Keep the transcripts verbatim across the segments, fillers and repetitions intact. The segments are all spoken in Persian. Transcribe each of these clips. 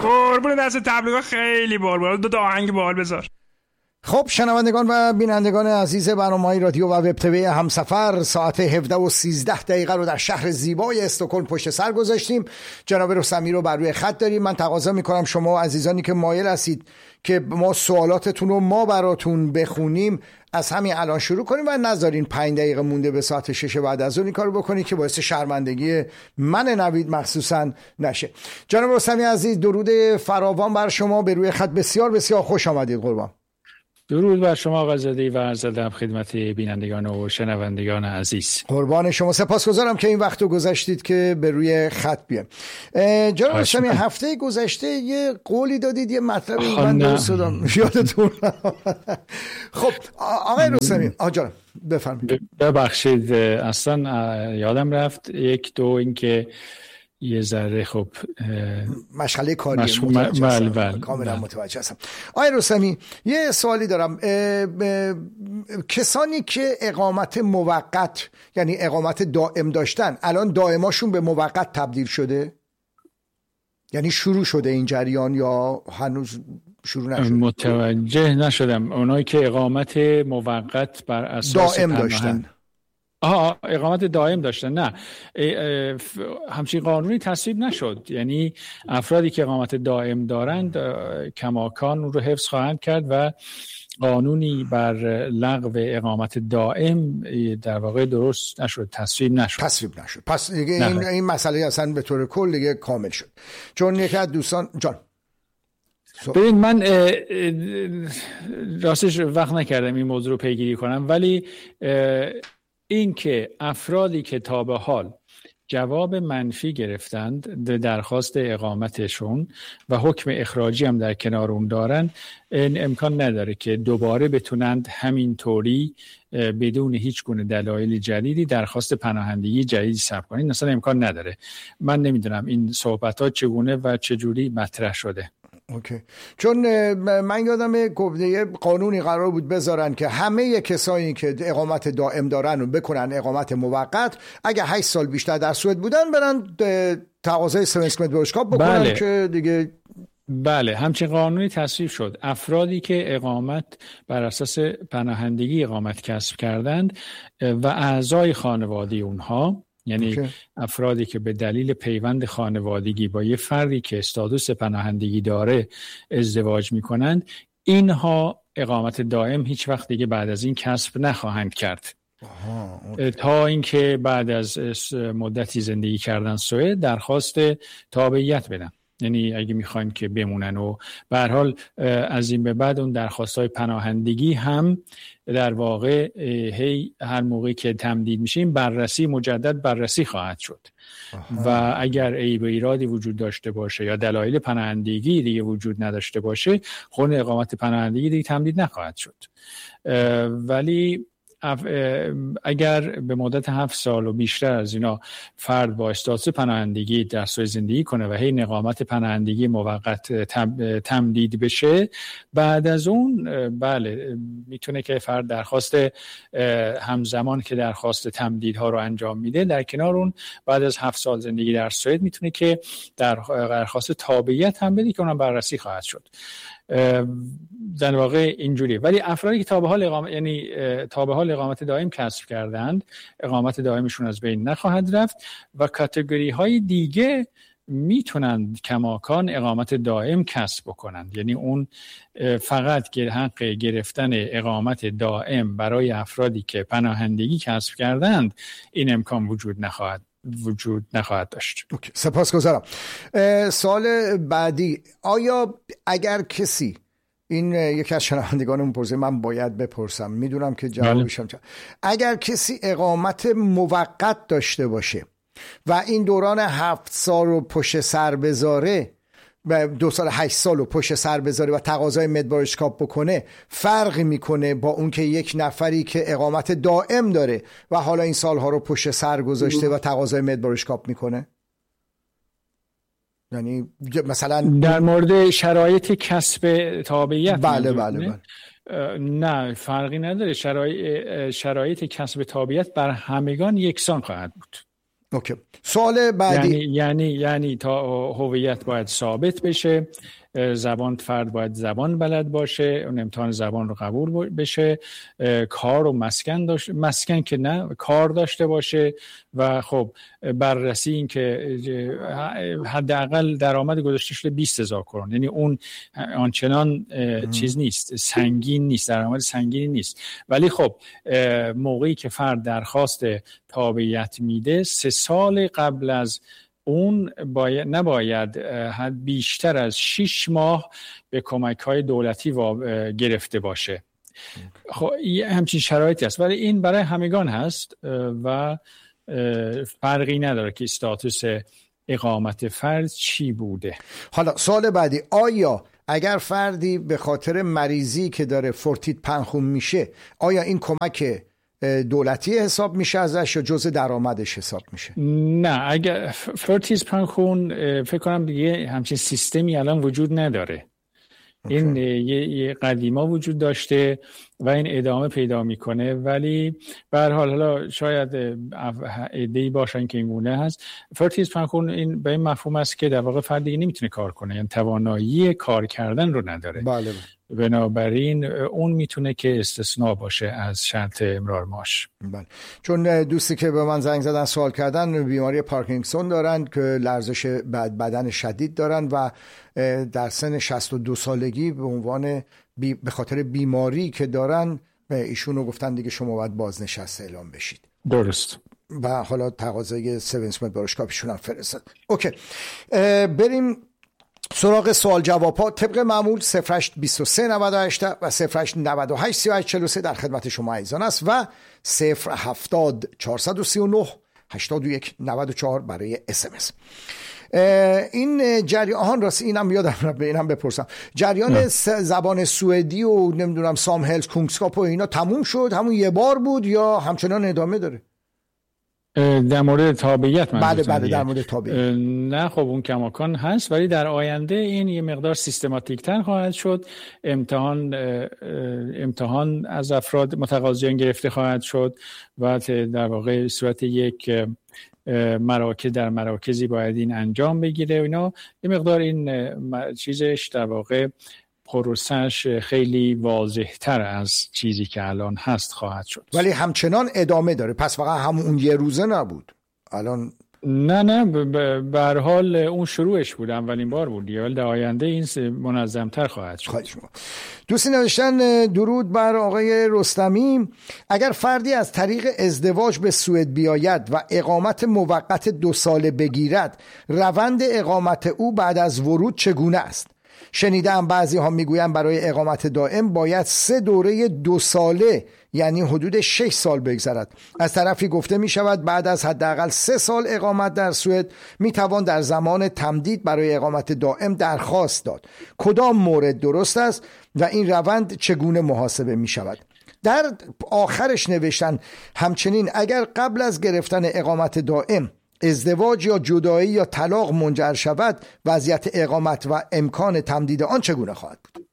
قربون دست تبلیغات خیلی بال بال. دو تا آهنگ بال بذار. خب شنوندگان و بینندگان عزیز برنامه‌های رادیو و وب تیوی همسفر، ساعت هفده و سیزده دقیقه رو در شهر زیبای استکهلم پشت سر گذاشتیم. جناب رستمی رو بر روی خط داریم. من تقاضا میکنم شما عزیزانی که مایل هستید که ما سوالاتتون رو ما براتون بخونیم از همین الان شروع کنیم و نذارین پنج دقیقه مونده به ساعت شش بعد از اون این کارو بکنید که باعث شرمندگی من نوید مخصوصا نشه. جناب رستمی عزیز، درود فراوان بر شما. به روی خط بسیار بسیار خوش آمدید. قربان. درود بر شما آقای زاده و عرض ادب خدمت بینندگان و شنوندگان عزیز. قربان شما، سپاسگزارم که این وقت رو گذاشتید که به روی خط بیایم. جناب رستمی، هفته گذشته یه قولی دادید، یه مطلبی من درست دادم یادتون. خب آقای رستمی آجا بفرمایید. ببخشید اصلا یادم رفت. یک دو اینکه یه ذره خب مشغله کاری مش... متوجه هستم. بل بل کاملا بل. متوجه هستم. آقای رستمی یه سوالی دارم. اه اه کسانی که اقامت موقت یعنی اقامت دائم داشتن الان دائماشون به موقت تبدیل شده؟ یعنی شروع شده این جریان یا هنوز شروع نشده؟ متوجه نشدم. اونایی که اقامت موقت بر اساس دائم داشتن. آها اقامت دائم داشتن، نه همچین قانونی تصویب نشد. یعنی افرادی که اقامت دائم دارند کماکان اون رو حفظ خواهند کرد و قانونی بر لغو اقامت دائم در واقع درست نشد، تصویب نشد تصویب نشد پس دیگه این, این مسئله اصلا به طور کل دیگه کامل شد. چون یکی از دوستان جان ببین من راستش وقت نکردم این موضوع رو پیگیری کنم، ولی این که افرادی که تا به حال جواب منفی گرفتند در درخواست اقامتشون و حکم اخراجی هم در کنار اون دارن، این امکان نداره که دوباره بتونند همین طوری بدون هیچ گونه دلایل جدیدی درخواست پناهندگی جدیدی ثبت کنن. اصلا امکان نداره. من نمیدونم این صحبت‌ها چگونه و چجوری مطرح شده. اوکی. چون من یادم گفته قانونی قرار بود بذارن که همه کسایی که اقامت دائم دارن رو بکنن اقامت موقت، اگه هشت سال بیشتر در سوئد بودن برن تقاضای سوئنسک مدبرشکاپ بکنن. بله. که دیگه بله همچین قانونی تصویب شد. افرادی که اقامت بر اساس پناهندگی اقامت کسب کردند و اعضای خانواده اونها، یعنی okay. افرادی که به دلیل پیوند خانوادگی با یه فردی که استاتوس پناهندگی داره ازدواج میکنند، اینها اقامت دائم هیچ وقت دیگه بعد از این کسب نخواهند کرد. آها، تا اینکه بعد از مدتی زندگی کردن سوئد درخواست تابعیت بدن. یعنی اگه میخواین که بمونن و به هر حال از این به بعد اون درخواست‌های پناهندگی هم در واقع هی هر موقعی که تمدید میشیم بررسی مجدد بررسی خواهد شد. آها. و اگر عیب و ایرادی وجود داشته باشه یا دلایل پناهندگی دیگه وجود نداشته باشه، خود اقامت پناهندگی دیگه تمدید نخواهد شد. ولی اگر به مدت هفت سال و بیشتر از اینا فرد با استاتوس پناهندگی در سوئد زندگی کنه و هی اقامت پناهندگی موقت تمدید بشه، بعد از اون بله میتونه که فرد درخواست همزمان که درخواست تمدیدها رو انجام میده، در کنار اون بعد از هفت سال زندگی در سوئد میتونه که در درخواست تابعیت هم بده که اونم بررسی خواهد شد. در واقع اینجوری. ولی افرادی که تا به حال اقامت یعنی تا به حال اقامت دائم کسب کردند، اقامت دائمشون از بین نخواهد رفت و کاتگوری های دیگه میتونند کماکان اقامت دائم کسب بکنند. یعنی اون فقط حق گرفتن اقامت دائم برای افرادی که پناهندگی کسب کردند، این امکان وجود نخواهد وجود نخواهد داشت. اوکی. سپاسگزارم. سوال بعدی، آیا اگر کسی، این یکی از شنوندگانمون پرسه، من باید بپرسم، میدونم که جوابشم چه، اگر کسی اقامت موقت داشته باشه و این دوران هفت سال رو پشت سر بذاره و دو سال هشت سال رو پشت سر بذاره و تقاضای مدبرشکاپ بکنه، فرقی میکنه با اون که یک نفری که اقامت دائم داره و حالا این سالها رو پشت سر گذاشته و تقاضای مدبرشکاپ میکنه؟ یعنی مثلا در مورد شرایط کسب تابعیت بله بله بله نه فرقی نداره. شرایط شرایط کسب تابعیت بر همگان یکسان خواهد بود. اوکی. سوال بعدی یعنی یعنی یعنی تا هویت باید ثابت بشه، زبان فرد باید زبان بلد باشه، اون امتحان زبان رو قبول بشه، کار و مسکن داشته، مسکن که نه، کار داشته باشه و خب بررسی این که حداقل درآمد گذاشته شده بیست هزار کرون، یعنی اون آنچنان چیز نیست، سنگین نیست، درآمد سنگینی نیست. ولی خب موقعی که فرد درخواست تابعیت میده، سه سال قبل از اون باید نباید بیشتر از شش ماه به کمک‌های دولتی گرفته باشه. خب همچین شرایطی هست، ولی این برای همگان هست و فرقی نداره که استاتوس اقامت فرد چی بوده. حالا سوال بعدی، آیا اگر فردی به خاطر مریضی که داره فورتیت پنخون میشه، آیا این کمک دولتی حساب میشه ازش یا جزء درآمدش حساب میشه؟ نه، اگر فرتیز پنخون فکر کنم دیگه همچین سیستمی الان وجود نداره. اوکی. این یه, یه قدیما وجود داشته و این ادامه پیدا میکنه، ولی به هر حال حالا شاید ایده‌ای باشن که این گونه هست. فرتیز پنخون این به این مفهوم است که در واقع فرد دیگه نمیتونه کار کنه، یعنی توانایی کار کردن رو نداره. بله. بنابراین اون میتونه که استثناء باشه از شرط امرار معاش. بله. چون دوستی که به من زنگ زدن سوال کردن بیماری پارکینسون دارن که لرزش بدن شدید دارن و در سن شصت و دو سالگی به عنوان بی به خاطر بیماری که دارن ایشونو گفتن دیگه شما باید بازنشسته اعلام بشید. درست. و حالا تقاضای سوینسمت بارشکاپشون هم فرستاد. اوکی. بریم سراغ سوال جواب ها. طبق معمول صفر هشت بیست و سه نود و هشت و صفر هشت نود و هشت سی و هشت چهل و سه در خدمت شما عزیزان است و صفر هفتاد چهارصد و سی و نه هشتاد و یک نود و چهار برای اس ام اس. این جریان راست اینم یادم به اینم بپرسم، جریان نه. زبان سوئدی و نمیدونم سام هلز کونگسکاپ و اینا تموم شد، همون یه بار بود یا همچنان ادامه داره؟ در مورد تابعیت من بله بله در مورد تابعیت نه، خب اون کماکان هست، ولی در آینده این یه مقدار سیستماتیک تر خواهد شد. امتحان امتحان از افراد متقاضیان گرفته خواهد شد و در واقع صورت یک مراکز در مراکزی باید این انجام بگیره و اینا. یه مقدار این چیزش در واقع پروسش خیلی واضح تر از چیزی که الان هست خواهد شد، ولی همچنان ادامه داره. پس فقط همون یه روزه نبود الان؟ نه نه به هر حال اون شروعش بود، اولین بار بود، ولی در آینده این منظم‌تر خواهد شد. دوستی نوشتن درود بر آقای رستمی، اگر فردی از طریق ازدواج به سوئد بیاید و اقامت موقت دو ساله بگیرد، روند اقامت او بعد از ورود چگونه است؟ شنیدم بعضی ها میگوین برای اقامت دائم باید سه دوره دو ساله یعنی حدود شش سال بگذرد. از طرفی گفته می شود بعد از حداقل سه سال اقامت در سوئد می توان در زمان تمدید برای اقامت دائم درخواست داد. کدام مورد درست است و این روند چگونه محاسبه می شود؟ در آخرش نوشتن همچنین اگر قبل از گرفتن اقامت دائم ازدواج یا جدایی یا طلاق منجر شود، وضعیت اقامت و امکان تمدید آن چگونه خواهد بود؟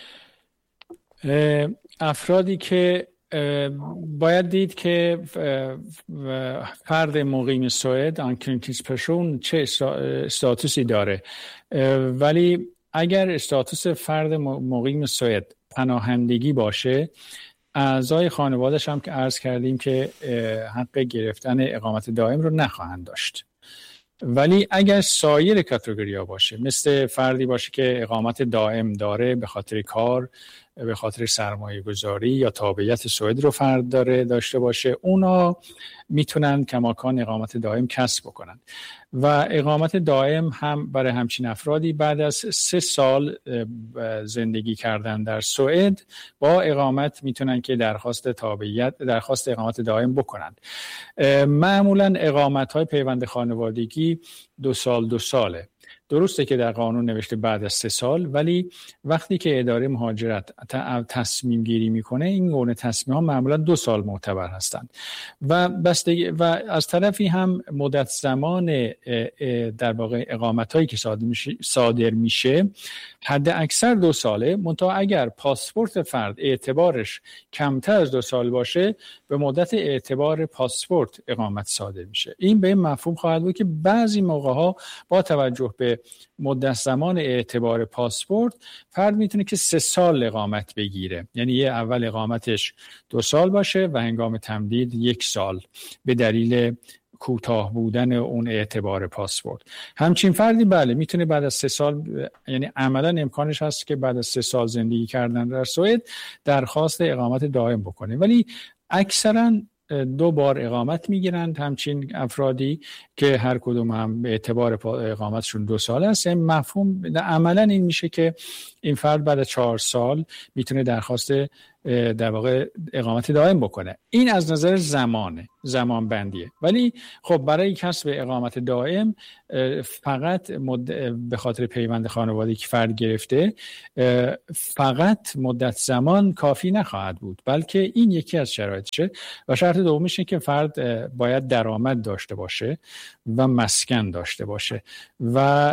افرادی که باید دید که فرد مقیم سوئد آنکرینتیس پرسون چه استاتوسی داره، ولی اگر استاتوس فرد مقیم سوئد پناهندگی باشه، اعضای خانواده‌اش هم که عرض کردیم که حق گرفتن اقامت دائم رو نخواهند داشت. ولی اگر سایر کاتگوریا باشه، مثل فردی باشه که اقامت دائم داره به خاطر کار، به خاطر سرمایه گذاری یا تابعیت سوئد رو فرد داره داشته باشه، اونا میتونن کماکان اقامت دائم کسب بکنن. و اقامت دائم هم برای همچین افرادی بعد از سه سال زندگی کردن در سوئد با اقامت میتونن که درخواست تابعیت درخواست اقامت دائم بکنن. معمولا اقامت های پیوند خانوادگی دو سال دو ساله، درسته که در قانون نوشته بعد از سه سال، ولی وقتی که اداره مهاجرت تصمیم گیری میکنه این گونه تصمیم ها معمولا دو سال معتبر هستند و بستگی و از طرفی هم مدت زمان در واقع اقامت هایی که صادر میشه, صادر میشه حد اکثر دو ساله، منتها اگر پاسپورت فرد اعتبارش کمتر از دو سال باشه به مدت اعتبار پاسپورت اقامت صادر میشه. این به این مفهوم خواهد بود که بعضی موقع ها با توجه به مدت زمان اعتبار پاسپورت فرد میتونه که سه سال اقامت بگیره، یعنی یه اول اقامتش دو سال باشه و هنگام تمدید یک سال به دلیل کوتاه بودن اون اعتبار پاسپورت. همچین فردی بله میتونه بعد از سه سال، یعنی عملا امکانش هست که بعد از سه سال زندگی کردن در سوئد درخواست اقامت دائم بکنه، ولی اکثرا دو بار اقامت میگیرند همچین افرادی که هر کدوم هم به اعتبار اقامتشون دو سال است. این مفهوم عملا این میشه که این فرد بعد از چهار سال میتونه درخواست در واقع اقامت دائم بکنه. این از نظر زمانه، زمان بندیه. ولی خب برای کسب اقامت دائم فقط به خاطر پیوند خانوادگی که فرد گرفته فقط مدت زمان کافی نخواهد بود، بلکه این یکی از شرایطشه و شرط دومش اینه که فرد باید درآمد داشته باشه و مسکن داشته باشه و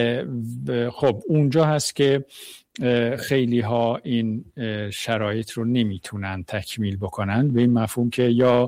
خب اونجا هست که خیلی ها این شرایط رو نمیتونن تکمیل بکنن، به این مفهوم که یا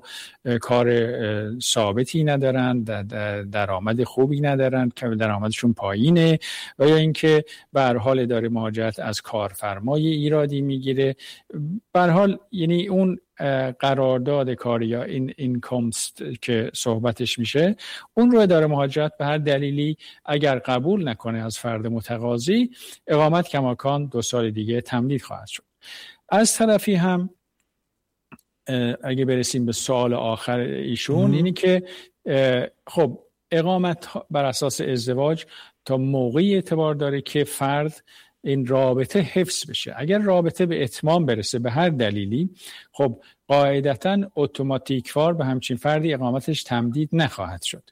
کار ثابتی ندارن، درآمد خوبی ندارن که درآمدشون پایینه، و یا اینکه به هر حال اداره مهاجرت از کارفرمای ایرادی میگیره. به هر حال یعنی اون قرارداد کاری یا این اینکامست که صحبتش میشه اون رو اداره مهاجرت به هر دلیلی اگر قبول نکنه از فرد متقاضی، اقامت کماکان دو سال دیگه تمدید خواهد شد. از طرفی هم اگه برسیم به سوال آخر ایشون، اینی که خب اقامت بر اساس ازدواج تا موقعی اعتبار داره که فرد این رابطه حفظ بشه. اگر رابطه به اتمام برسه به هر دلیلی، خب قاعدتاً اتوماتیکوار به همچین فردی اقامتش تمدید نخواهد شد.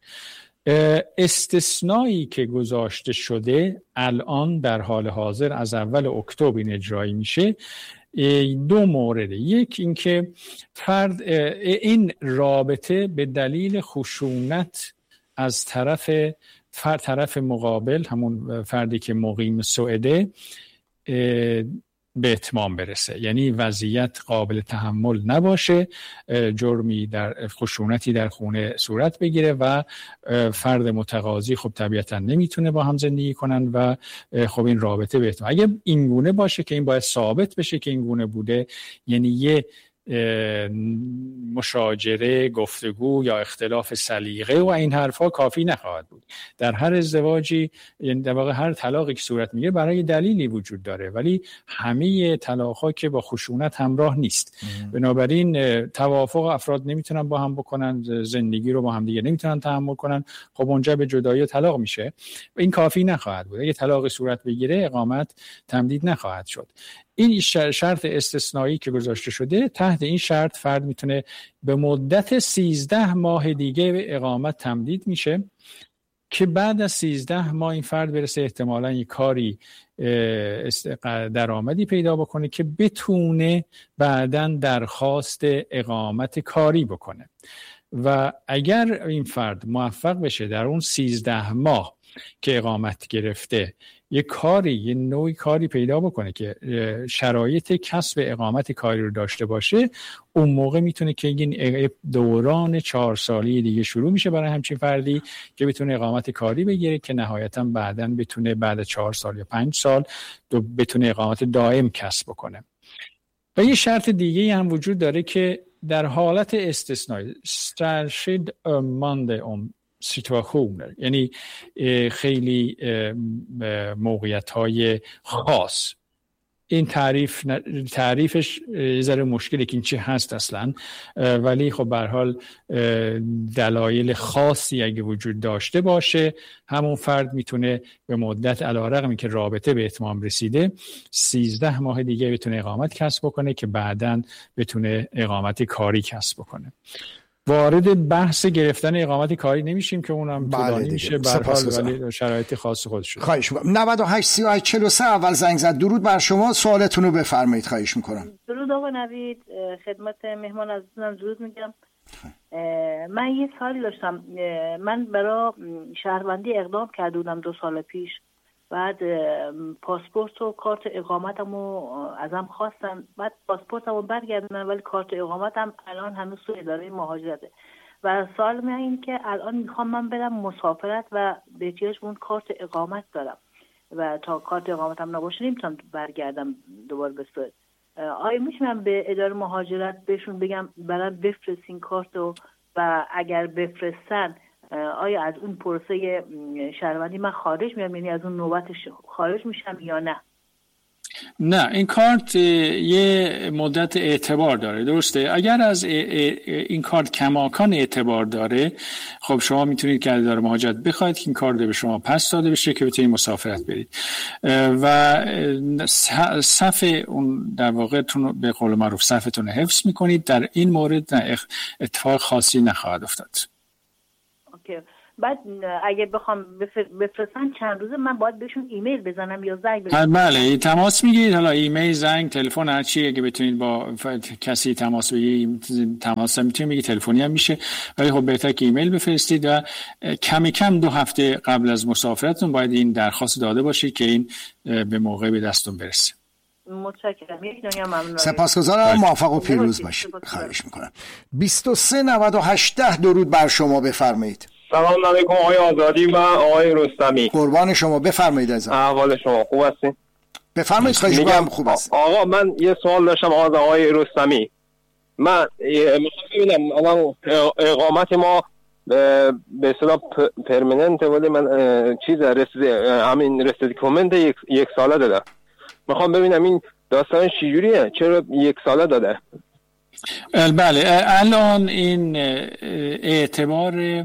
استثنایی که گذاشته شده الان در حال حاضر از اول اکتبر این اجرایی میشه، دو مورد. یک اینکه فرد این رابطه به دلیل خشونت از طرف فرد طرف مقابل، همون فردی که مقیم سوئده، به اتمام برسه، یعنی وضعیت قابل تحمل نباشه، جرمی در خشونتی در خونه صورت بگیره و فرد متقاضی خب طبیعتا نمیتونه با هم زندگی کنن و خب این رابطه به اتمام. اگه این گونه باشه که این باید ثابت بشه که این گونه بوده، یعنی یه مشاجره، گفتگو یا اختلاف سلیقه و این حرفا کافی نخواهد بود. در هر ازدواجی، یعنی در واقع هر طلاقی که صورت میگیره برای دلیلی وجود داره، ولی همه طلاق‌ها که با خشونت همراه نیست. بنابراین توافق افراد نمیتونن با هم بکنن، زندگی رو با هم دیگه نمیتونن تحمل کنن، خب اونجا به جدایی و طلاق میشه. این کافی نخواهد بود. اگه طلاق صورت بگیره اقامت تمدید نخواهد شد. این شرط استثنایی که گذاشته شده، تحت این شرط فرد میتونه به مدت سیزده ماه دیگه به اقامت تمدید میشه که بعد از سیزده ماه این فرد برسه احتمالاً یک کاری درآمدی پیدا بکنه که بتونه بعداً درخواست اقامت کاری بکنه. و اگر این فرد موفق بشه در اون سیزده ماه که اقامت گرفته یه کاری، یه نوعی کاری پیدا بکنه که شرایط کسب اقامت کاری رو داشته باشه، اون موقع میتونه که این دوران چهار سالی دیگه شروع میشه برای همچین فردی که بتونه اقامت کاری بگیره که نهایتاً بعداً بتونه بعد چهار سال یا پنج سال بتونه اقامت دائم کسب بکنه. و یه شرط دیگه هم وجود داره که در حالت استثنایی särskild ömmande om situationer، یعنی خیلی موقعیت‌های خاص. این تعریف تعریفش یه ذره مشکلی که این چی هست اصلا، ولی خب به هر حال دلایل خاصی اگه وجود داشته باشه، همون فرد میتونه به مدت علیرغم که رابطه به اتمام رسیده سیزده ماه دیگه بتونه اقامت کسب بکنه که بعداً بتونه اقامت کاری کسب بکنه. وارد بحث گرفتن اقامت کاری نمیشیم که اونم طولانی میشه به هر حال، ولی شرایط خاص خودش. خواهش می‌کنم. نود و هشت سی و هشت چهل و سه اول زنگ زد. درود بر شما، سوالتون رو بفرمایید. خواهش میکنم. درود آقا نوید، خدمت مهمان عزیزم درود میگم. من یه سوالی داشتم. من برای شهروندی اقدام کرده بودم دو سال پیش، بعد پاسپورت و کارت اقامتمو ازم خواستن، بعد پاسپورتمو برگردوندن ولی کارت اقامتم الان هنوز تو اداره مهاجرته. و سوال من این که الان میخوام من برم مسافرت و به احتیاج اون کارت اقامت دارم و تا کارت اقامتم نباشه نمیتونم برگردم دوباره به سوئد. آیا میتونم به اداره مهاجرت بهشون بگم برام بفرستین کارتو و اگر بفرستن آیا از اون پروسه شهروندی من خارج میام، یعنی از اون نوبتش خارج میشم یا نه؟ نه، این کارت یه مدت اعتبار داره، درسته؟ اگر از این کارت کماکان اعتبار داره، خب شما میتونید که اداره مهاجرت بخواید که این کارت به شما پس داده بشه که بتونید مسافرت برید و صف اون در واقع تون به قول معروف صفتون حفظ میکنید. در این مورد نه اتفاق خاصی نخواهد افتاد. اوکی. بعد اگه بخوام بفرستن چند روزه من باید بهشون ایمیل بزنم یا زنگ بزنم؟ بله، تماس میگیرید، حالا ایمیل، زنگ، تلفن، هر چی اگه بتونید با کسی تماس بگیرید، تماس هم میتونید بگیرید، تلفنی هم میشه، ولی خب بهتره که ایمیل بفرستید و کمی کم دو هفته قبل از مسافرتون باید این درخواست داده باشید که این به موقع به دستون برسه. متشکرم. یک دنیا ممنون. سپاسگزارم. موفق و پیروز باشید. خواهش میکنم. بیست و سه نود و هشت درود بر شما، بفرمایید. سلام علیکم آقای آزادی و آقای رستمی. قربان شما، بفرمایید عزیزم. احوال شما خوب هستین؟ بفرمایید. خواهش می‌کنم. خوب است. آقا من یه سوال داشتم از آقای رستمی. من می‌خوام ببینم الان اقامت ما به اصطلاح پرمننت، ولی من چیز رسید همین رسید کامنت یک, یک ساله داده. می‌خوام ببینم این داستان چجوریه، چرا یک ساله داده؟ بله، الان این اعتبار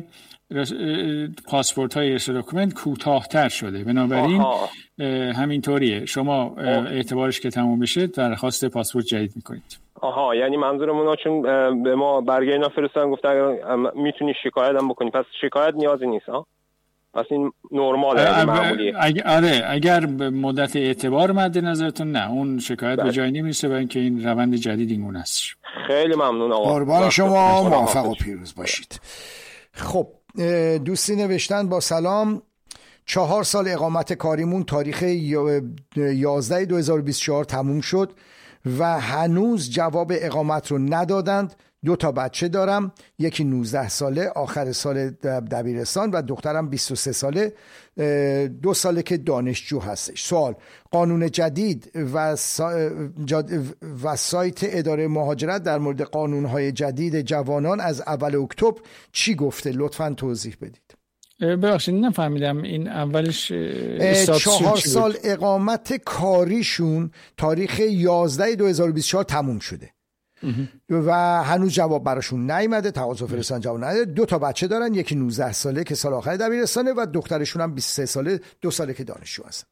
پاسپورت های ارسال دکومنت کوتاه‌تر شده، بنابراین آها. همینطوریه. شما اعتبارش که تموم بشه درخواست پاسپورت جدید میکنید. آها، یعنی منظورم اونا چون به ما برگه اینا فرستادن گفته اگر میتونی شکایت هم بکنی، پس شکایت نیازی نیست ها؟ پس این نرماله، یعنی معمولیه. اگر آره اگر مدت اعتبار مد نظرتون نه، اون شکایت به جای نمیرسه، برای اینکه این روند جدید این گونه است. خیلی ممنون آقا. قربان شما، موفق و پیروز باشید. خب دوستی نوشتن با سلام، چهار سال اقامت کاریمون تاریخ یازده دو هزار و بیست و چهار تموم شد و هنوز جواب اقامت رو ندادند. دو تا بچه دارم، یکی نوزده ساله آخر سال دبیرستان و دخترم بیست و سه ساله دو ساله که دانشجو هستش. سوال: قانون جدید و, سا... و سایت اداره مهاجرت در مورد قانونهای جدید جوانان از اول اکتبر چی گفته؟ لطفاً توضیح بدید. ببخشید نفهمیدم این اولش. چهار سال اقامت کاریشون تاریخ یازده دو هزار و بیست و چهار تموم شده و هنوز جواب براشون نیومده، تقاضا فرستادن جواب نداده. دو تا بچه دارن، یکی نوزده ساله که سال آخر دبیرستانه و دخترشون هم بیست و سه ساله دو ساله که دانشجو هستن.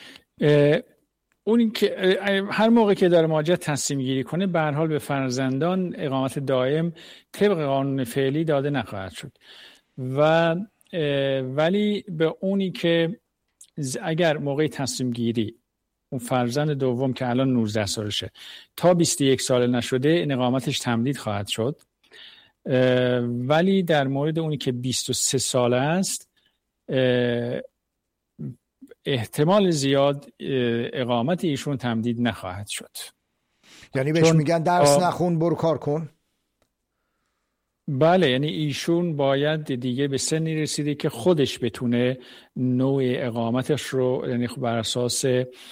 اون که هر موقع که داره مهاجرت تصمیم گیری کنه به هر حال به فرزندان اقامت دائم طبق قانون فعلی داده نخواهد شد و ولی به اونی که اگر موقع تصمیم گیری اون فرزند دوم که الان نوزده سالشه تا بیست و یک ساله نشده این اقامتش تمدید خواهد شد، ولی در مورد اونی که بیست و سه ساله است احتمال زیاد اقامت ایشون تمدید نخواهد شد. یعنی بهش میگن درس نخون برو کار کن؟ بله، یعنی ایشون باید دیگه به سنی رسیده که خودش بتونه نوع اقامتش رو، یعنی بر اساس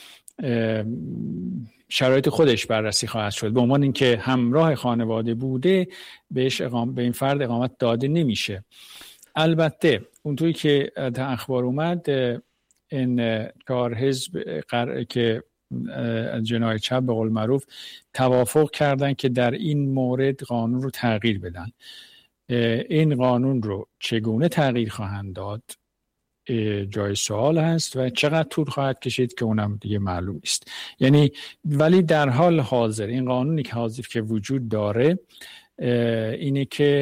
شرایط خودش بررسی خواهد شد. به عنوان اینکه همراه خانواده بوده بهش اقام... به این فرد اقامت داده نمیشه. البته اونطوری که تا اخبار اومد این چهار حزب قرار که جناح چپ به قول معروف توافق کردن که در این مورد قانون رو تغییر بدن. این قانون رو چگونه تغییر خواهند داد جای سوال هست و چقدر طول خواهد کشید که اونم دیگه معلوم نیست. یعنی ولی در حال حاضر این قانونی که حاضر که وجود داره اینه که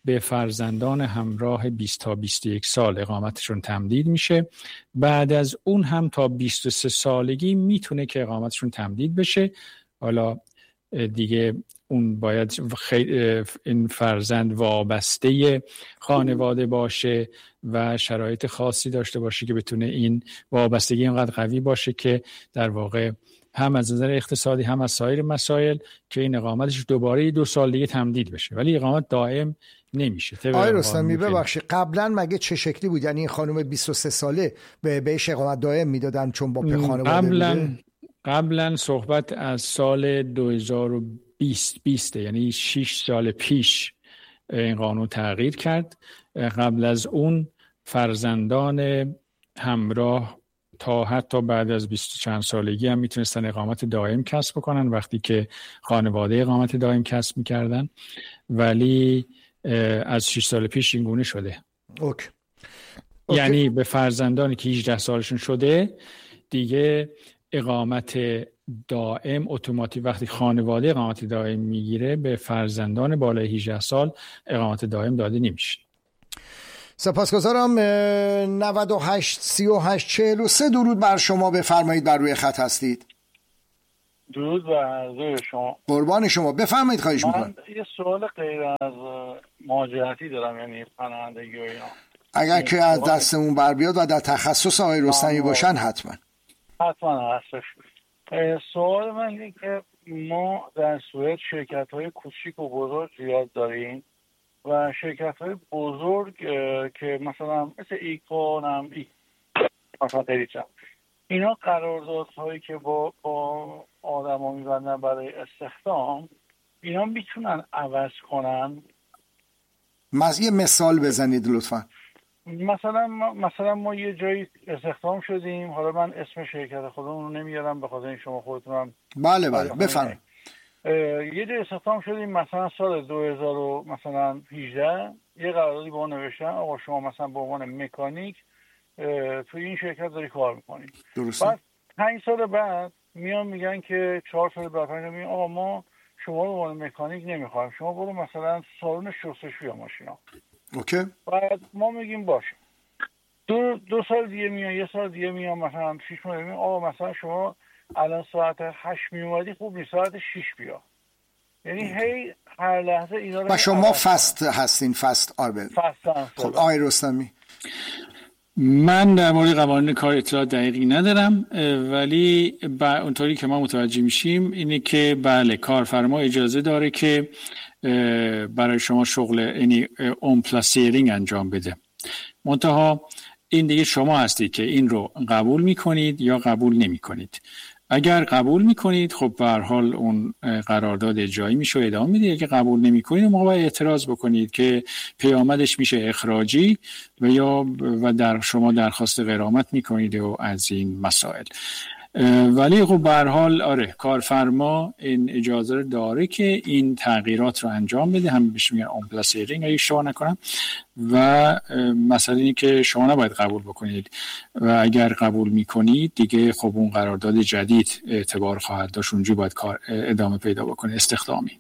به فرزندان همراه بیست تا بیست و یک سال اقامتشون تمدید میشه. بعد از اون هم تا بیست و سه سالگی میتونه که اقامتشون تمدید بشه. حالا دیگه اون باید این فرزند وابسته خانواده باشه و شرایط خاصی داشته باشه که بتونه این وابستگی اینقدر قوی باشه که در واقع هم از نظر اقتصادی هم از سایر مسائل که این اقامتش دوباره دو سال دیگه تمدید بشه، ولی اقامت دائم نمیشه. آقای رستمی ببخشید، قبلا مگه چه شکلی بود؟ یعنی این خانم بیست و سه ساله به بهش اقامت دائم میدادن چون با خانواده قبلا بوده؟ قبلا صحبت از سال دو هزار و بیست، یعنی شش سال پیش این قانون تغییر کرد. قبل از اون فرزندان همراه تا حتی بعد از بیست و چند سالگی هم میتونستن اقامت دائم کسب بکنن وقتی که خانواده اقامت دائم کسب میکردن، ولی از شش سال پیش این گونه شده. اوکی. اوکی. یعنی به فرزندانی که هجده سالشون شده دیگه اقامت دائم اتوماتیک، وقتی خانواده اقامت دائم میگیره به فرزندان بالای هجده سال اقامت دائم داده نمیشه. سپاسگزارم. نود و هشت سی و هشت چهل و سه درود بر شما، بفرمایید، بر روی خط هستید. درود بر روی شما. قربان شما، بفرمایید. خواهش میکنم. من یه سوال غیر از مهاجرتی دارم، یعنی پناهندگی و اینا. اگر که از دستمون بر بیاد و در تخصص آقای رستمی باشن حتما حتما هستش. سوال من اینه که ما در سوئد شرکت‌های کوچیک و بزرگ زیاد داریم و شرکت‌های بزرگ که مثلا مثل ایکون هم ای... مثلا قریچم اینا قراردادهایی که با با آدما می‌بندن برای استخدام، اینا میتونن عوض کنن؟ یه مثال بزنید لطفا. مثلا ما مثلا ما یه جایی استخدام شدیم، حالا من اسم شرکت خودمون رو نمیارم به خاطر این شما خودتونم. بله بله بفرمایید. یه جایی استخدام شدیم مثلا سال دو هزار و مثلا هجده، یه قراردادی با ما نوشتن آقا شما مثلا به عنوان مکانیک توی این شرکت داری کار میکنی. درسته. بعد پنج سال بعد میان میگن که چهار سال بعد میگن آقا ما شما رو به عنوان مکانیک نمیخوایم، شما برو مثلا سالن شستشوی ماشینا. اوکی. بعد ما میگیم باشه. دو دو سال دیگه میان، یه سال دیگه میان، مثلا شش ماه میان آقا مثلا شما الان ساعت هشت میومدی خوب نیست، ساعت شش بیا. یعنی هی هر لحظه اینا رو. و شما فست هستین، فست آربل. فست. خب آقای رستمی. من در مورد قوانین کار اطلاع دقیقی ندارم، ولی اونطوری که ما متوجه میشیم اینه که بله کارفرما اجازه داره که برای شما شغل یعنی اون پلاسیرینگ انجام بده. منتها این دیگه شما هستید که این رو قبول میکنید یا قبول نمیکنید. اگر قبول میکنید خب به هر حال اون قرارداد اجرایی میشه و ادامه میده. اگه قبول نمیکنید ما باید اعتراض بکنید که پیامدش میشه اخراجی و یا و در شما درخواست غرامت میکنید و از این مسائل. ولی خب به هر حال آره کارفرما این اجازه داره که این تغییرات رو انجام بده، هم بهش میگن اون پلاسیرینگ اگه اشتباه نکنم. و مثلا این که شما نباید قبول بکنید و اگر قبول میکنید دیگه خب اون قرارداد جدید اعتبار خواهد داشت، اونجوری باید کار ادامه پیدا بکنه استخدامی.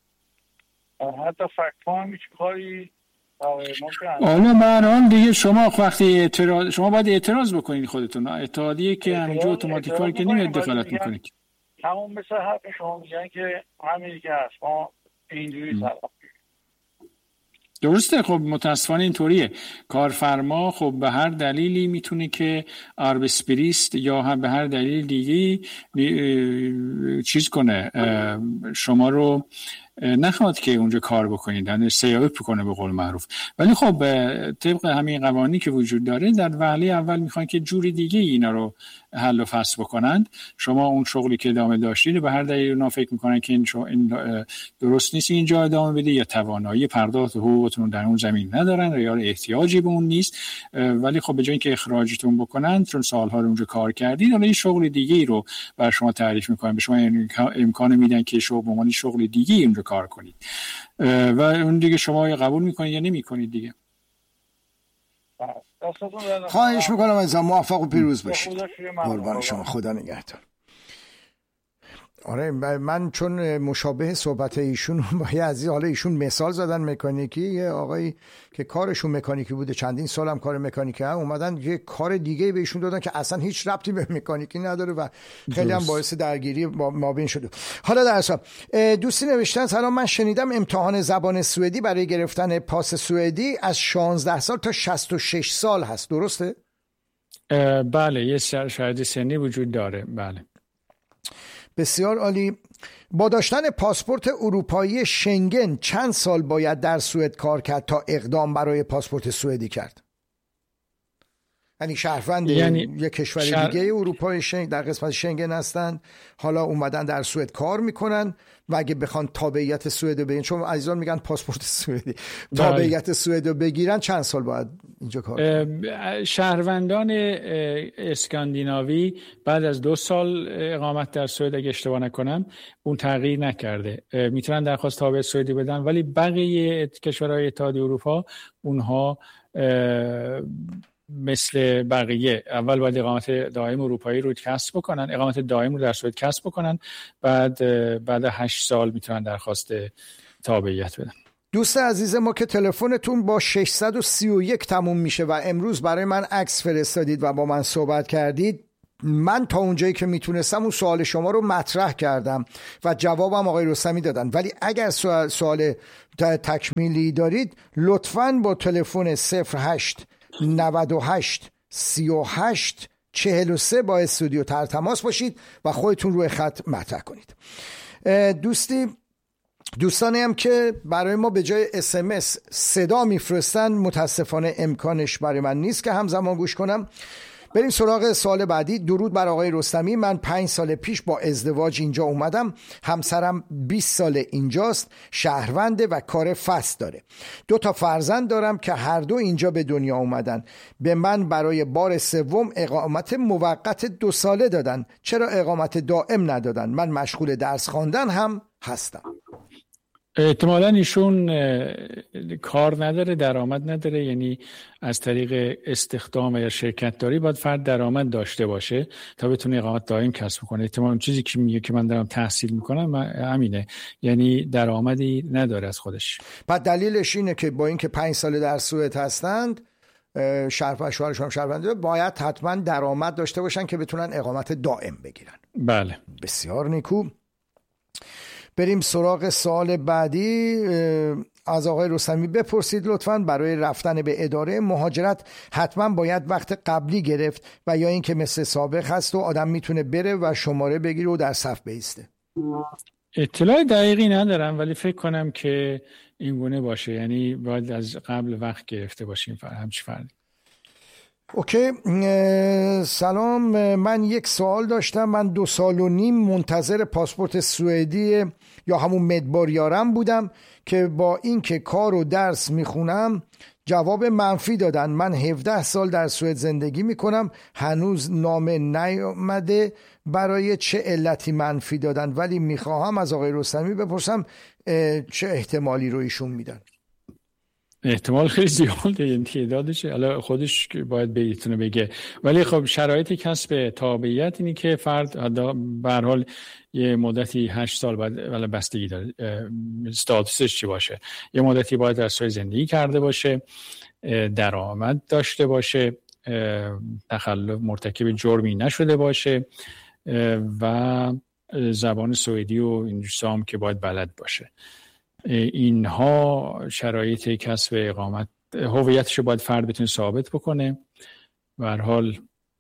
حتی فکر هیچ کاری حالا برحال دیگه شما وقتی اعتراض شما باید اعتراض بکنید خودتون. اتحادیه که همینجا اتوماتیک کار که نمیاد دخالت میکنید. همون مثل حرف شما میگن که همین که هست ما اینجوری سلام. درسته. خب متاسفانه اینطوریه. کارفرما خب به هر دلیلی میتونه که آربسپریست یا هم به هر دلیل دیگه چیز کنه شما رو نخواد که اونجا کار بکنید، یعنی سیاوب کنه به قول معروف. ولی خب طبق همین قوانینی که وجود داره در وهله اول میخوان که جوری دیگه اینا رو حل و فصل بکنند. شما اون شغلی که ادامه داشتید به هر دلیل اونا فکر میکنن که این, این درست نیست اینجا ادامه بده یا توانایی پرداخت حقوقتون در اون زمین ندارن یا احتیاجی به اون نیست، ولی خب به جای اینکه اخراجتون بکنن چون سالها رو اونجا کار کردید حالا این شغل دیگه ای رو بر شما تعریف میکنن، به شما امکان میدن که شغل به عنوان شغل دیگه ای اونجا کار کنید و اون دیگه شما یا قبول میکنید یا نمیکنید دیگه. خواهش میکنم از موفق و پیروز باشید. قربان شما، خدا نگهدار. آره من چون مشابه صحبت ایشون با عزیز، حالا ایشون مثال زدن مکانیکی، یه آقایی که کارشون مکانیکی بوده چندین سالم کار مکانیکی هم اومدن یه کار دیگه بهشون دادن که اصلا هیچ ربطی به مکانیکی نداره و خیلی هم باعث درگیری مابین شده. حالا در اصل دوستی نوشتن سلام، من شنیدم امتحان زبان سوئدی برای گرفتن پاس سوئدی از شانزده سال تا شصت و شش سال هست، درسته؟ بله یه شرط سنی وجود داره. بله بسیار عالی. با داشتن پاسپورت اروپایی شنگن چند سال باید در سوئد کار کرد تا اقدام برای پاسپورت سوئدی کرد؟ یعنی شهروند یعنی یک کشور شهر... دیگه اروپای شنگ در قسمت شنگن هستن، حالا اومدن در سوئد کار میکنن و اگه بخوان تابعیت سوئد رو بگیرن، چون عزیزان میگن پاسپورت سوئدی، تابعیت سوئد رو بگیرن چند سال باید اینجا کار کنن؟ شهروندان اسکاندیناوی بعد از دو سال اقامت در سوئد اگه اشتباه نکنم اون تغییر نکرده میتونن درخواست تابعیت سوئدی بدن، ولی بقیه کشورهای اتحادیه اروپا اونها مثل بقیه اول باید اقامت دائم اروپایی رو کسب بکنن، اقامت دائم رو در سوئد کسب بکنن، بعد بعد هشت سال میتونن درخواست تابعیت بدن. دوست عزیز ما که تلفنتون با ششصد و سی و یک تموم میشه و امروز برای من عکس فرستادید و با من صحبت کردید، من تا اونجایی که میتونستم اون سوال شما رو مطرح کردم و جوابم آقای رستمی دادن، ولی اگر سوال, سوال تکمیلی دارید لطفاً با تلفن صفر هشت نود و هشت سی و هشت چهل و سه با استودیو تر تماس باشید و خودتون روی خط مطرح کنید. دوستی دوستانی هم که برای ما به جای اس ام اس صدا میفرستن متاسفانه امکانش برای من نیست که همزمان گوش کنم. بریم سراغ سوال بعدی. درود بر آقای رستمی، من پنج سال پیش با ازدواج اینجا اومدم، همسرم بیست سال اینجاست، شهرونده و کار فست داره، دو تا فرزند دارم که هر دو اینجا به دنیا اومدن. به من برای بار سوم اقامت موقت دو ساله دادن، چرا اقامت دائم ندادن؟ من مشغول درس خواندن هم هستم. احتمالاً ایشون کار نداره، درآمد نداره، یعنی از طریق استخدام یا شرکت داری باید فرد درآمد داشته باشه تا بتونه اقامت دائم کسب کنه. احتمالاً چیزی که میگه که من دارم تحصیل میکنم همینه، یعنی درآمدی نداره از خودش. بعد دلیلش اینه که با اینکه پنج سال در سوئد هستند، شهر و شوهرشون هم شهرونده، باید حتما درآمد داشته باشن که بتونن اقامت دائم بگیرن. بله بسیار نیکو. بریم سراغ سوال بعدی. از آقای رستمی بپرسید لطفاً برای رفتن به اداره مهاجرت حتما باید وقت قبلی گرفت و یا اینکه مثل سابق هست و آدم میتونه بره و شماره بگیره و در صف بیسته؟ اطلاع دقیقی ندارم ولی فکر کنم که این گونه باشه، یعنی باید از قبل وقت گرفته باشیم. همچی فردی. اوکی. سلام، من یک سوال داشتم. من دو سال و نیم منتظر پاسپورت سوئدی یا همون مدباریارم بودم که با اینکه کار و درس میخونم جواب منفی دادن. من هفده سال در سوئد زندگی میکنم، هنوز نامه نیامده برای چه علتی منفی دادن، ولی میخواهم از آقای رستمی بپرسم چه احتمالی رو ایشون میدن. احتمال خیلی زیاده، این تعدادش حالا خودش باید بهتونه بگه، ولی خب شرایط کسب تابعیت اینی که فرد به هر حال یه مدتی هشت سال باید ولی بستگی داره استاتوسش چی باشه، یه مدتی باید در سوئد زندگی کرده باشه، درآمد داشته باشه، تخلف مرتکب جرمی نشده باشه و زبان سوئدی و انگلیسی هم که باید بلد باشه. اینها شرایط کسب اقامت، هویتش رو باید فرد بتونه ثابت بکنه. به هر حال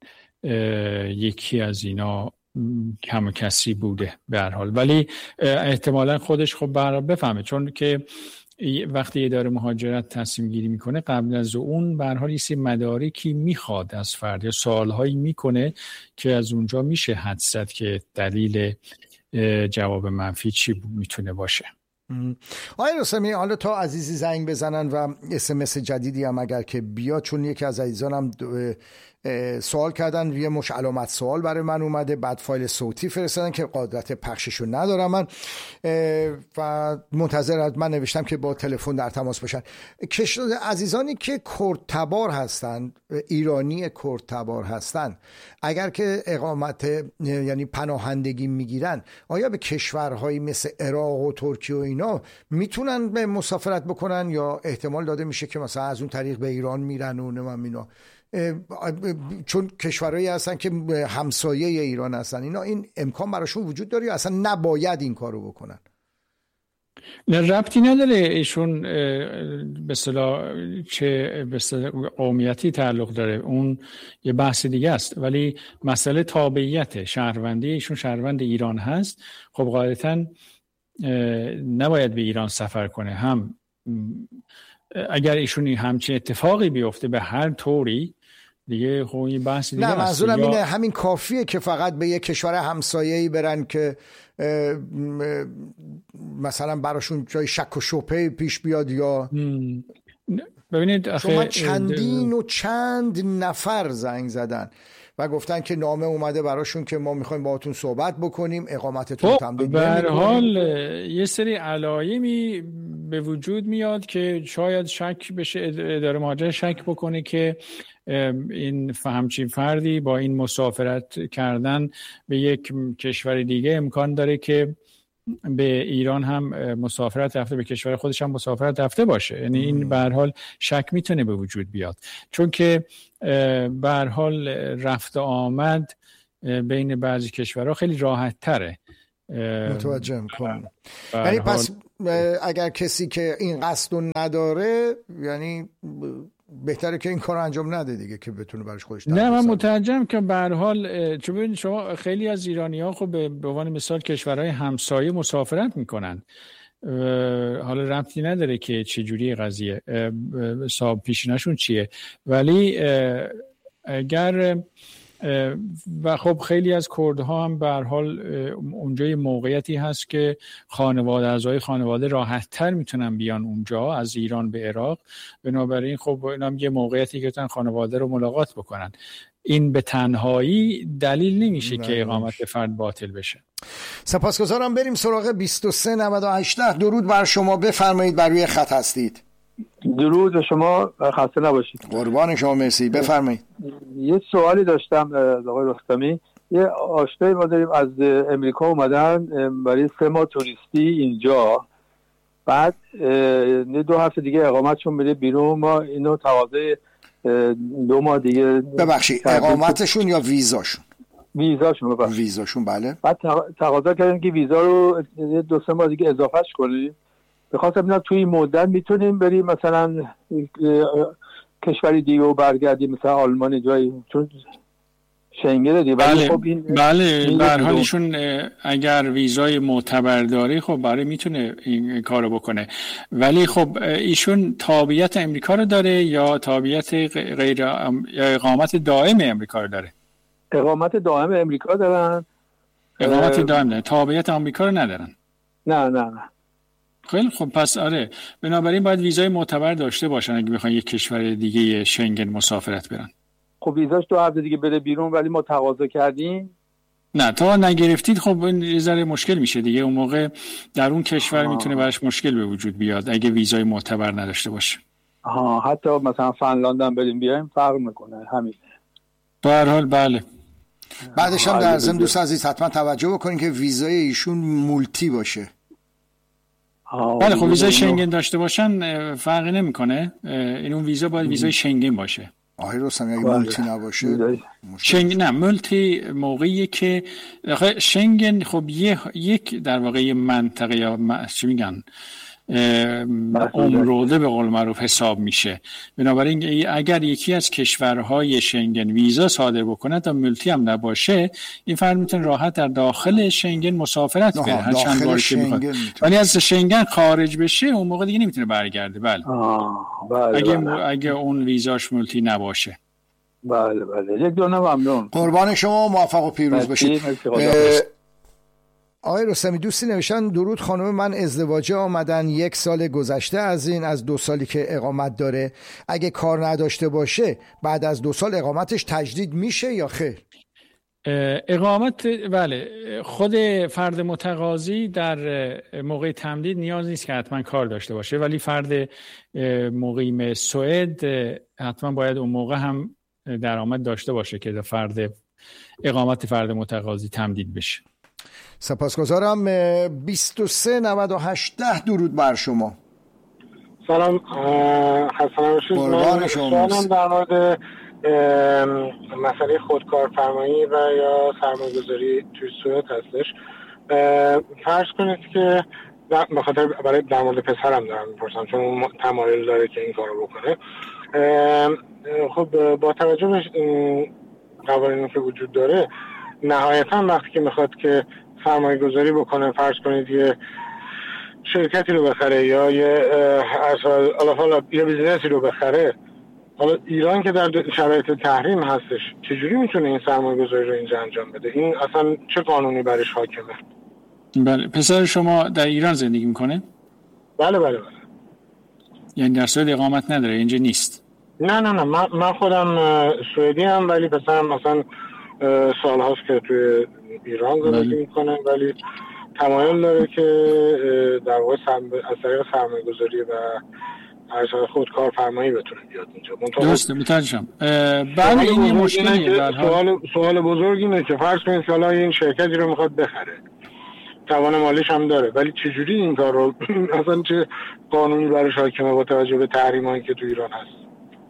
یکی از اینا کم کسی بوده به هر حال، ولی احتمالاً خودش خب برای بفهمه، چون که وقتی اداره مهاجرت تصمیم گیری میکنه قبل از اون به هر حال یه سری مدارکی میخواد از فرد یا سوالهایی میکنه که از اونجا میشه حدس زد که دلیل جواب منفی چی میتونه باشه. آقای رستمی، حالا تا عزیزی زنگ بزنن و اس ام اس جدیدی هم اگر که بیاد، چون یکی از عزیزانم سوال کردن، یه مش علامت سوال برای من اومده، بعد فایل صوتی فرستادن که قدرت پخششو ندارم من و منتظر من نوشتم که با تلفن در تماس باشن. عزیزانی که کردتبار هستن، ایرانی کردتبار هستن، اگر که اقامت یعنی پناهندگی میگیرن، آیا به کشورهایی مثل عراق و ترکیه و اینا میتونن به مسافرت بکنن یا احتمال داده میشه که مثلا از اون طریق به ایران میرن و نمیم اینا؟ چون کشورهایی هستن که همسایه ایران هستن، اینا این امکان براشون وجود داره یا اصلا نباید این کارو بکنن؟ نه، ربطی نداره ایشون به اصطلاح چه به اصطلاح قومیتی تعلق داره، اون یه بحث دیگه است. ولی مسئله تابعیت شهروندی، ایشون شهروند ایران هست، خب قاعدتاً نباید به ایران سفر کنه. هم اگر ایشون همچین اتفاقی بیفته به هر طوری دیگه، خب این بحث دیگه. نه منظورم اینه همین کافیه که فقط به یک کشور همسایه‌ای برن که مثلا براشون جای شک و شبهه پیش بیاد یا ببینید شما چندین و چند نفر زنگ زدن و گفتن که نامه اومده براشون که ما میخوایم باهاتون صحبت بکنیم، اقامتتون تمدید به هر حال یه سری علایمی به وجود میاد که شاید شک بشه، اداره مهاجرت شک بکنه که این همچین فردی با این مسافرت کردن به یک کشور دیگه امکان داره که به ایران هم مسافرت رفته، به کشور خودش هم مسافرت رفته باشه. یعنی این به هر حال شک میتونه به وجود بیاد، چون که به هر حال رفت آمد بین بعضی کشورها خیلی راحت تره. متوجه میکنم. یعنی پس اگر کسی که این قصد رو نداره، یعنی بهتره که این کار انجام نده دیگه که بتونه براش خودش. نه من مترجم که به هر حال چون ببینید شما خیلی از ایرانی‌ها خب به عنوان مثال کشورهای همسایه مسافرت میکنن، حالا ربطی نداره که چه جوری قضیه صاحب پیشینشون چیه، ولی اگر و خب خیلی از کردها هم به هر حال اونجا یه موقعیتی هست که خانواده اعضای خانواده راحت‌تر میتونن بیان اونجا از ایران به عراق، بنابراین خب اینا هم یه موقعیتی که بتونن خانواده رو ملاقات بکنن. این به تنهایی دلیل نمیشه نه که اقامت فرد باطل بشه. سپاسگزارم. بریم سراغ بیست و سه نود و هشت. درود بر شما، بفرمایید، بر روی خط هستید. درود به شما، خسته نباشید. قربان شما، مرسی، بفرمایید. یه سوالی داشتم آقای رستمی. یه آشنایی ما داریم از امریکا اومدن برای سه ماه توریستی اینجا، بعد دو هفته دیگه اقامتشون میره بیرون، ما اینو تقاضای دو ماه دیگه. ببخشید اقامتشون یا ویزاشون؟ ویزاشون. ببخشید ویزاشون، بله. بعد تقاضا کردن که ویزا رو دو سه ماه دیگه اضافهش کنیم. بخواستم ببینم توی این مدت میتونیم بریم مثلا کشوری دیگه و برگردیم، مثلا آلمان جایی، چون شنگن دیگه. بله خب این بله به هر حال ایشون اگر ویزای معتبر داره خب برای میتونه این کارو بکنه، ولی خب ایشون تابعیت امریکا رو داره یا تابعیت غیر یا اقامت دائم امریکا رو داره؟ اقامت دائم امریکا دارن. اقامت دائم دارن، تابعیت آمریکا رو ندارن. نه نه نه. خیلی خب پس آره، بنابراین باید ویزای معتبر داشته باشن اگه بخوان یک کشور دیگه شنگن مسافرت برن. خب ویزاش دو هفته دیگه بره بیرون، ولی ما تقاضا کردیم. نه تا نگرفتید خب این یه ذره مشکل میشه دیگه، اون موقع در اون کشور آه. میتونه براش مشکل به وجود بیاد اگه ویزای معتبر نداشته باشه. آها، حتی مثلا فنلاند هم بریم بیایم فرق میکنه همین. به هر حال بله. بعدش هم در ضمن دوست عزیز حتما توجه بکنین که ویزای ایشون مولتی باشه. بله خب ویزای شنگن داشته باشن فرقی نمیکنه، این اون ویزا باید ویزای شنگن باشه. آخه رستمی اگه مولتی نباشه شنگن نه، مولتی موقعیه که شنگن خب یک در واقع منطقه یا چی میگن عمروده به قول معروف حساب میشه. بنابراین اگر یکی از کشورهای شنگن ویزا صادر بکنه تا مولتی هم نباشه، این فرد میتونه راحت در داخل شنگن مسافرت بره هر چند بار که میخواد، ولی از شنگن خارج بشه اون موقع دیگه نمیتونه برگرده. بله. بله اگه بله. اگه اون ویزاش مولتی نباشه. بله بله. یک دونه ممنون. قربان شما، موفق و پیروز باشید. آقای رستمی دوستی نوشتن درود خانم، من ازدواجه آمدن یک سال گذشته از این از دو سالی که اقامت داره، اگه کار نداشته باشه بعد از دو سال اقامتش تجدید میشه یا خیر؟ اقامت بله، خود فرد متقاضی در موقع تمدید نیاز نیست که حتما کار داشته باشه، ولی فرد مقیم سوئد حتما باید اون موقع هم درآمد داشته باشه که فرد اقامت فرد متقاضی تمدید بشه. سپاسگزارم. بیست و سه نود و هشت درود بر شما. سلام، حسن باشید. من سوالم در مورد مسئله خودکارفرمایی و یا سرمایه‌گذاری توی سوئد هستش. فرض کنید که به خاطر برای در مورد پسرم دارم میپرسم چون اون تمایل داره که این کارو بکنه. خب با توجه به قوانینی که وجود داره، نهایتا وقتی که میخواد که سرمایه‌گذاری بکنه، فرض کنید یه شرکتی رو بخره یا یه حالا یه بیزنسی رو بخره، حالا ایران که در شرایط تحریم هستش، چجوری میتونه این سرمایه‌گذاری رو اینجا انجام بده؟ این اصلا چه قانونی برش حاکمه؟ بله، پسر شما در ایران زندگی میکنه؟ بله بله بله. یعنی در سوئد اقامت نداره، اینجا نیست؟ نه نه نه، من, من خودم سوئدی ام، ولی پسرم مثلا سال هاست که توی ایران زندگی میکنه، ولی تمایل داره که در واقع از طریق سرمایه‌گذاری و از خودکارفرمایی بتونه بیاد اینجا. درسته، متوجهم. بله، این یه مشکلیه. سوال سوال بزرگ اینه که فرض کنید که حالا این شرکتی رو میخواد بخره، توان مالیش هم داره، ولی چجوری این کار رو اصلا چه قانونی برش حاکمه با توجه به تحریمایی که تو ایران هست؟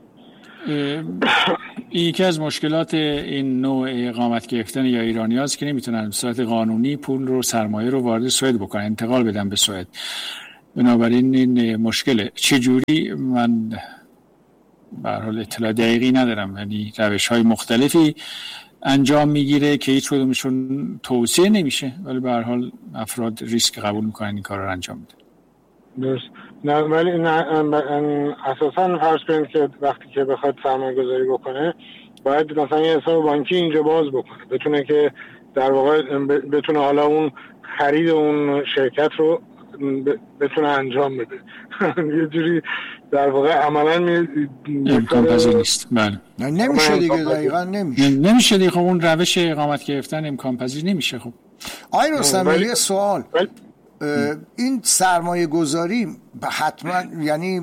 یکی از مشکلات این نوع اقامت گرفتن یا ایرانی هاست که نمیتونن به صورت قانونی پول رو، سرمایه رو وارد سوئد بکنن، انتقال بدن به سوئد. بنابراین این مشکله. چجوری من به هر حال اطلاع دقیقی ندارم، یعنی روش های مختلفی انجام میگیره که هیچ کدومشون توصیه نمیشه، ولی به هر حال افراد ریسک قبول میکنن این کار رو انجام میدن. درست. نه ولی نه اساساً فرض کنید که وقتی که بخواد سرمایه گذاری بکنه باید مثلا یه حساب بانکی اینجا باز بکنه، بتونه که در واقع بتونه حالا اون خرید اون شرکت رو بتونه انجام بده. یه جوری در واقع عملاً امکان پذیر نیست. بله. نمیشه دیگه، دقیقاً نمیشه. نمیشه دیگه. خب اون روش اقامت گرفتن امکان پذیر نمیشه. خب آقای رستمی یه سوال، این سرمایه گذاری حتما یعنی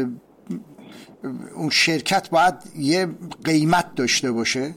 اون شرکت باید یه قیمت داشته باشه؟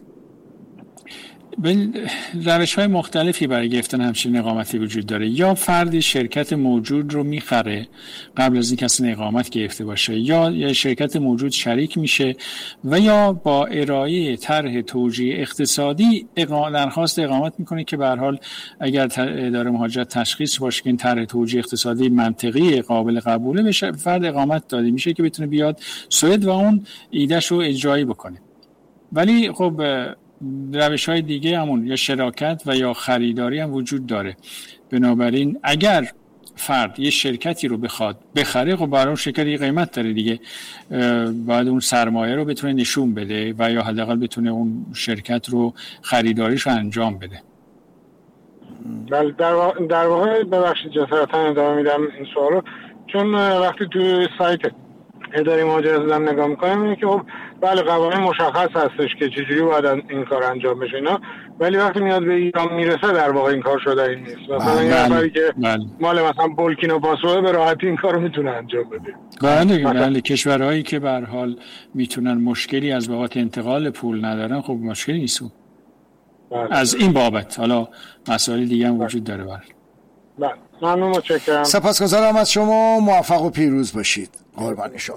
روش های مختلفی برای گرفتن همچین اقامتی وجود داره. یا فردی شرکت موجود رو میخره قبل از اینکه اصلا اقامت گرفته باشه، یا یه شرکت موجود شریک میشه و یا با ارائه طرح توجیه اقتصادی درخواست اقامت میکنه که به هر حال اگر اداره مهاجرت تشخیص باشه که این طرح توجیه اقتصادی منطقی قابل قبوله بشه، فرد اقامت داده میشه که بتونه بیاد سوئد و اون ایدهش رو اجرایی بکنه. ولی خب روش های دیگه همون یا شراکت و یا خریداری هم وجود داره. بنابراین اگر فرد یه شرکتی رو بخواد بخره، خب برای اون شرکت یه قیمت داره دیگه، باید اون سرمایه رو بتونه نشون بده و یا حداقل بتونه اون شرکت رو خریداریش رو انجام بده. بله، در واقع در واقع ببخشید جسارتا ادامه میدم این سوالو، چون وقتی تو سایت اداره مهاجرت هم نگاه میکنم اینه که خب بله قوانین مشخص هستش که چجوری باید این کار انجام بشه اینا، ولی وقتی میاد به ایران میرسه در واقع این کار شده این نیست. مثلا یه نفری که مال مثلا بورکینا فاسو به راحتی این کارو میتونه انجام بده. بله بله، کشورهایی که به هر حال میتونن مشکلی از بابت انتقال پول ندارن، خب مشکلی نیست از این بابت. حالا مسائل دیگه هم وجود داره. بله بله، ممنون، متشکرم. سپاسگزارم از شما، موفق و پیروز باشید. قربان شما.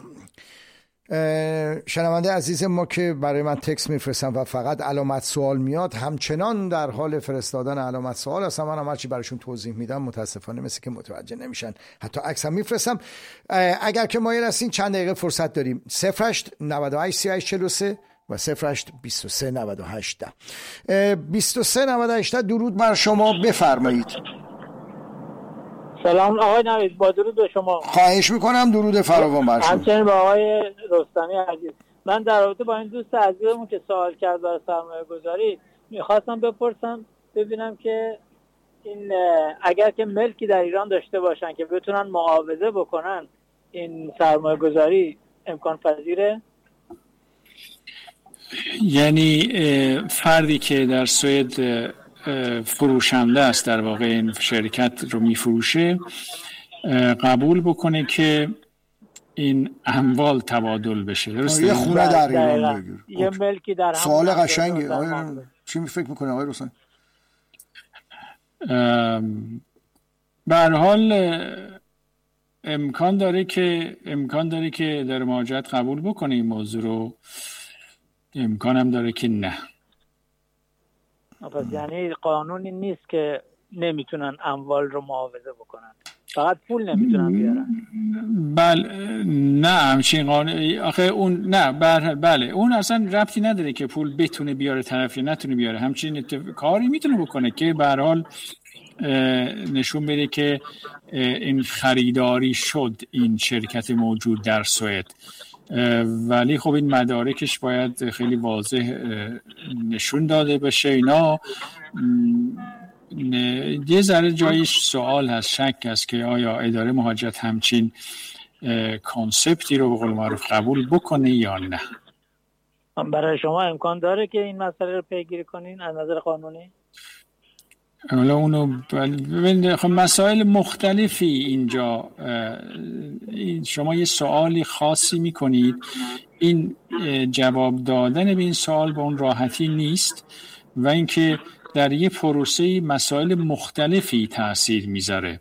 شنونده عزیز ما که برای من تکست میفرستن و فقط علامت سوال میاد، همچنان در حال فرستادن علامت سوال هستم. من هم هرچی براشون توضیح میدم متاسفانه مثل که متوجه نمیشن، حتی عکس هم میفرستم. اگر که مایل هستین چند دقیقه فرصت داریم. صفر هشت نود و هشت سی و هشت چهل و سه و صفر هشت بیست و سه نود و هشت بیست و سه نود و هشت. درود بر شما، بفرمایید. سلام آقای نوید، با درود به شما. خواهش میکنم، درود فراوان بر شما. همچنین به آقای رستمی عزیز. من در رابطه با این دوست عزیزمون که سوال کرد برای سرمایه گذاری میخواستم بپرسم ببینم که این اگر که ملکی در ایران داشته باشن که بتونن معاوضه بکنن این سرمایه گذاری امکان پذیره؟ یعنی فردی که در سوئد فروشنده است، در واقع این شرکت رو میفروشه، قبول بکنه که این اموال تبادل بشه. درسته؟ یه خونه در ایران بگیر. یه ملکی در سوال قشنگه. چی می فکر میکنه آقای رستمی؟ به هر حال امکان داره که امکان داره که در مهاجرت قبول بکنه این موضوع رو، امکان هم داره که نه. پس یعنی قانونی نیست که نمیتونن اموال رو معاوضه بکنن، فقط پول نمیتونن بیارن. بله نه همچین قانون آخه اون نه بر بله اون اصلا ربطی نداره که پول بتونه بیاره طرف یا نتونه بیاره. همچین کاری میتونه بکنه که به هر حال نشون بده که این خریداری شد این شرکت موجود در سوئد، ولی خب این مدارکش باید خیلی واضح نشون داده بشه. اینا یه ذره جایش سوال هست، شک هست که آیا اداره مهاجرت همچین کانسپتی رو به قول معروف قبول بکنه یا نه. برای شما امکان داره که این مسئله رو پیگیری کنین از نظر قانونی؟ حالا اونو ببینید خب مسائل مختلفی اینجا، شما یه سوالی خاصی میکنید، این جواب دادن به این سوال به اون راحتی نیست و اینکه در یه پروسه مسائل مختلفی تأثیر میذاره.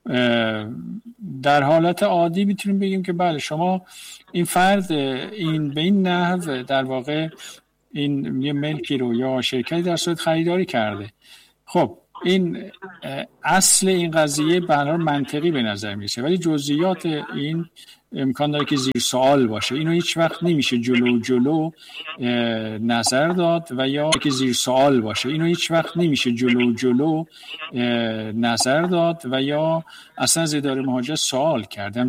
در حالت عادی میتونیم بگیم که بله شما این فرد این به این نحو در واقع این یه ملکی رو یا شرکتی در سوئد خریداری کرده. خب این اصل این قضیه به هر حال منطقی به نظر میرسه، ولی جزئیات این امکان داره که زیر سوال باشه. اینو هیچ وقت نمیشه جلو جلو نظر داد و یا که زیر سوال باشه. اینو هیچ وقت نمیشه جلو جلو نظر داد و یا اصلا از اداره مهاجرت سوال کردم.